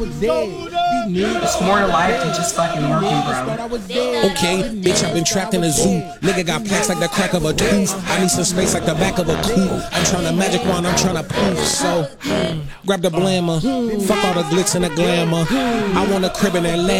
It's more to life than just fucking working, bro. Okay, bitch, I've been trapped in a zoo. Nigga got plaques like the crack of a tooth. I need some space like the back of a coupe. I'm tryna magic wand, I'm tryna poof. So, grab the blammer. Fuck all the glitz and the glamour. I want a crib in Atlanta.